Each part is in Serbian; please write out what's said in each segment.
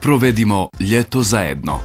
Provedimo ljeto zajedno.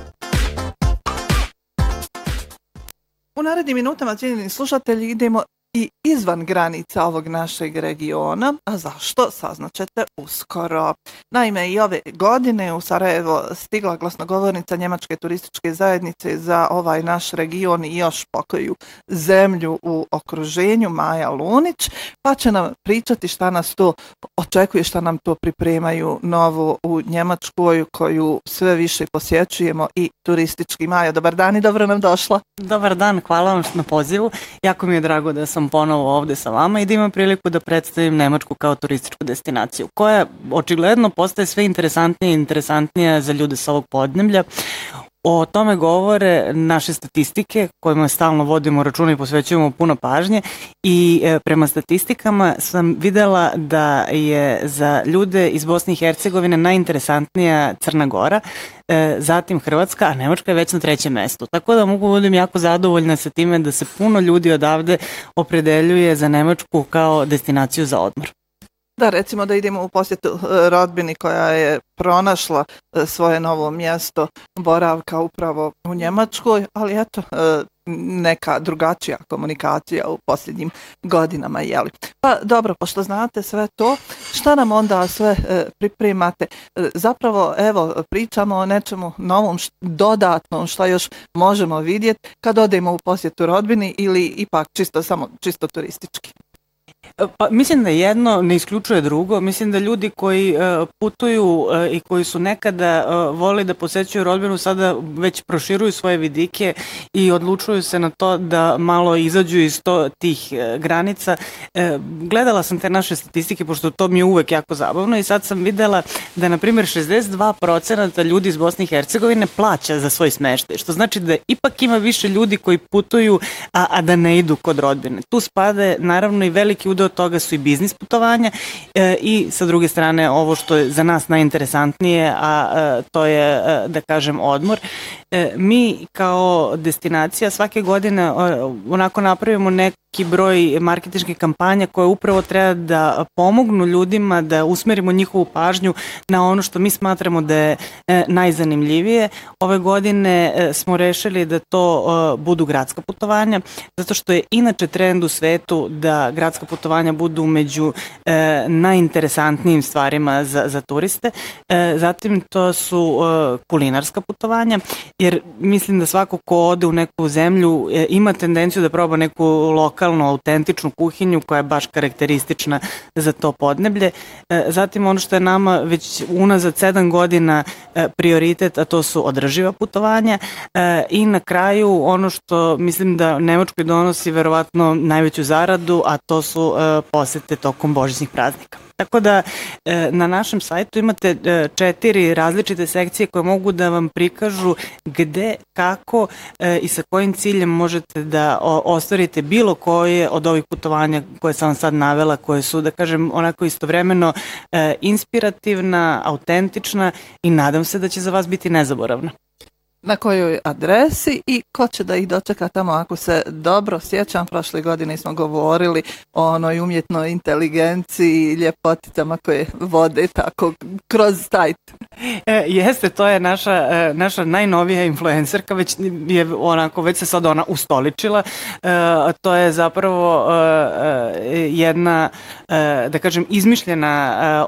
U narednim minutama, cijenjeni slušatelji, idemo i izvan granica ovog našeg regiona. A zašto? Saznaćete uskoro. Naime, i ove godine u Sarajevo stigla glasnogovornica Njemačke turističke zajednice za ovaj naš region i još pokoju zemlju u okruženju, Maja Lunić, pa će nam pričati šta nas to očekuje, šta nam to pripremaju novo u Njemačkoj, koju sve više posjećujemo i turistički. Maja, dobar dan i dobro nam došla. Dobar dan, hvala vam na pozivu. Jako mi je drago da sam ponovo ovdje sa vama i da imam priliku da predstavim Nemačku kao turističku destinaciju, koja očigledno postaje sve interesantnija i interesantnija za ljude sa ovog podneblja. O tome govore naše statistike kojima stalno vodimo računa i posvećujemo puno pažnje i prema statistikama sam videla da je za ljude iz Bosne i Hercegovine najinteresantnija Crna Gora, zatim Hrvatska, a Nemačka je već na 3. mjestu. Tako da mogu budem jako zadovoljna sa time da se puno ljudi odavde opredeljuje za Nemačku kao destinaciju za odmor. Da, recimo da idemo u posjetu rodbini koja je pronašla svoje novo mjesto boravka upravo u Njemačkoj, ali eto, neka drugačija komunikacija u posljednjim godinama, jeli. Pa dobro, pošto znate sve to, šta nam onda sve pripremate? Zapravo, evo, pričamo o nečemu novom, dodatnom, šta još možemo vidjeti kad odemo u posjetu rodbini ili ipak čisto turistički? Pa, mislim da jedno ne isključuje drugo. Mislim da ljudi koji putuju i koji su nekada voli da posećuju rodbinu sada već proširuju svoje vidike i odlučuju se na to da malo izađu iz tih granica. Gledala sam te naše statistike, pošto to mi je uvek jako zabavno, i sad sam videla da, na primjer, 62% ljudi iz Bosne i Hercegovine plaća za svoj smeštaj, što znači da ipak ima više ljudi koji putuju, a da ne idu kod rodbine. Tu spade, naravno, i veliki udeo toga su i biznis putovanja i sa druge strane ovo što je za nas najinteresantnije, a to je, da kažem, odmor. Mi kao destinacija svake godine onako napravimo neki broj marketinških kampanja koje upravo treba da pomognu ljudima, da usmerimo njihovu pažnju na ono što mi smatramo da je najzanimljivije. Ove godine smo rešili da to budu gradska putovanja, zato što je inače trend u svetu da gradska putovanja budu među najinteresantnijim stvarima za turiste. Zatim to su kulinarska putovanja, jer mislim da svako ko ode u neku zemlju ima tendenciju da proba neku lokalnu, autentičnu kuhinju koja je baš karakteristična za to podneblje. Zatim ono što je nama već unazad 7 godina prioritet, a to su održiva putovanja, i na kraju ono što mislim da Nemačkoj donosi verovatno najveću zaradu, a to su posete tokom božićnih praznika. Tako da na našem sajtu imate 4 različite sekcije koje mogu da vam prikažu gde, kako i sa kojim ciljem možete da ostvarite bilo koje od ovih putovanja koje sam vam sad navela, koje su, da kažem, onako istovremeno inspirativna, autentična i nadam se da će za vas biti nezaboravna. Na kojoj adresi i ko će da ih dočeka tamo? Ako se dobro sjećam, prošle godine smo govorili o onoj umjetnoj inteligenciji i ljepoticama koje vode tako kroz sajt. Jeste, to je naša najnovija influencerka, već se sad ona ustoličila. To je zapravo jedna, da kažem, izmišljena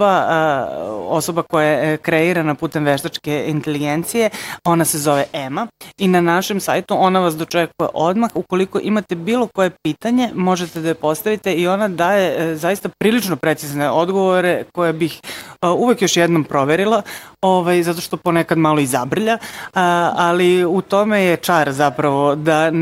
osoba koja je kreirana putem veštačke inteligencije. Ona se zove Ema i na našem sajtu ona vas dočekuje odmah. Ukoliko imate bilo koje pitanje, možete da je postavite i ona daje zaista prilično precizne odgovore koje bih uvek još jednom proverila, zato što ponekad malo i zabrlja, ali u tome je čar zapravo da